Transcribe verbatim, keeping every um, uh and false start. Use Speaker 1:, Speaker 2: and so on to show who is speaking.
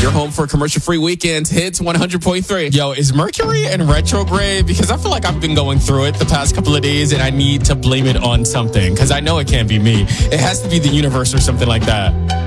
Speaker 1: your home for commercial-free weekends. Hits one hundred point three.
Speaker 2: Yo, is Mercury in retrograde? Because I feel like I've been going through it the past couple of days and I need to blame it on something because I know it can't be me. It has to be the universe or something like that.